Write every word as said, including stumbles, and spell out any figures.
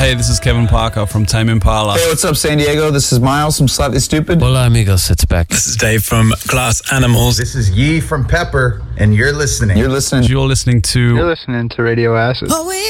Hey, this is Kevin Parker from Tame Impala. Hey, what's up, San Diego? This is Miles from Slightly Stupid. Hola, amigos. It's back. This is Dave from Glass Animals. This is Yee from Pepper, and you're listening. You're listening. You're listening to... You're listening to Radio Acid. Oh,